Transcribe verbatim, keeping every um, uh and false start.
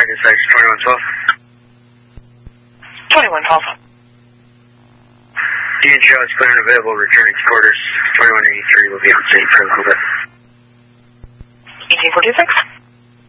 this is twenty-one twelve. twenty-one twelve. D and G is clear and available, returning to quarters. twenty-one eighty-three will be on scene for a little bit. eighteen forty-six.